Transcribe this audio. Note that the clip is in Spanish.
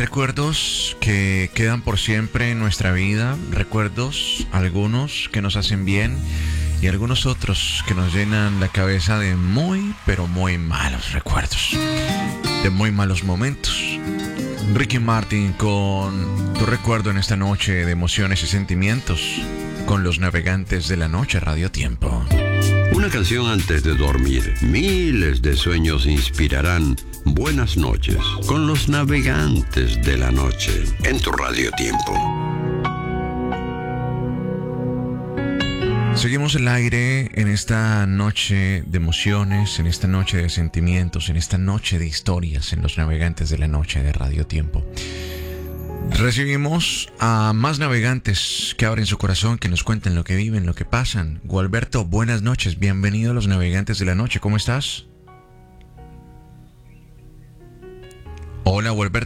recuerdos que quedan por siempre en nuestra vida, recuerdos, algunos que nos hacen bien y algunos otros que nos llenan la cabeza de muy, pero muy malos recuerdos, de muy malos momentos. Ricky Martin con Tu recuerdo en esta noche de emociones y sentimientos, con los navegantes de la noche, Radio Tiempo. Una canción antes de dormir. Miles de sueños inspirarán buenas noches con los navegantes de la noche en tu Radio Tiempo. Seguimos el aire en esta noche de emociones, en esta noche de sentimientos, en esta noche de historias en los navegantes de la noche de Radio Tiempo. Recibimos a más navegantes que abren su corazón, que nos cuenten lo que viven, lo que pasan. Gualberto, buenas noches, bienvenido a los navegantes de la noche, ¿cómo estás? Hola, Gualberto.